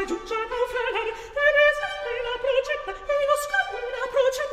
giungiata a felar, e ne sempre la procetta, e